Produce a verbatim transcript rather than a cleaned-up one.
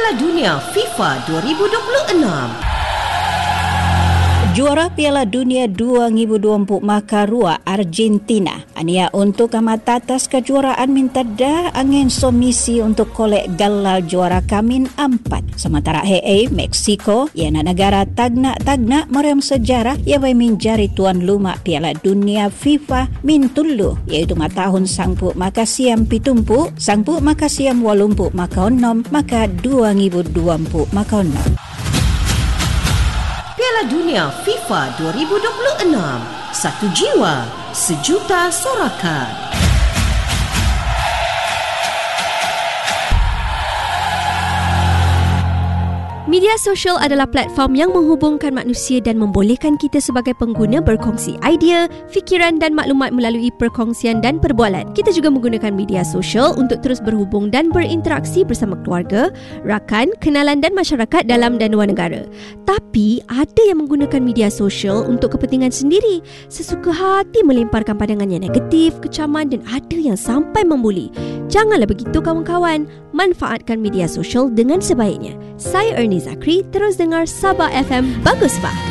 Piala Dunia FIFA dua ribu dua puluh enam. Juara Piala Dunia dua ribu dua puluh empat Makarua Argentina ania untuk amat atas kejuaraan minta dah angin somisi untuk kolek gelar juara kamin empat. Sementara H A Meksiko iana negara tagnak-tagnak meriam sejarah ia menjadi tuan rumah Piala Dunia FIFA min tulu iaitu ma tahun sangpu maka siam pitumpu sangpu maka siam walumpu maka onom maka dua ribu dua puluh maka onom. Piala Dunia FIFA dua ribu dua puluh enam. Satu jiwa, sejuta sorakan. Media sosial adalah platform yang menghubungkan manusia dan membolehkan kita sebagai pengguna berkongsi idea, fikiran dan maklumat melalui perkongsian dan perbualan. Kita juga menggunakan media sosial untuk terus berhubung dan berinteraksi bersama keluarga, rakan, kenalan dan masyarakat dalam dan luar negara. Tapi, ada yang menggunakan media sosial untuk kepentingan sendiri. Sesuka hati melemparkan pandangan yang negatif, kecaman dan ada yang sampai membuli. Janganlah begitu kawan-kawan. Manfaatkan media sosial dengan sebaiknya. Saya Ernie Zakri, terus dengar Sabah F M Bagus Bah.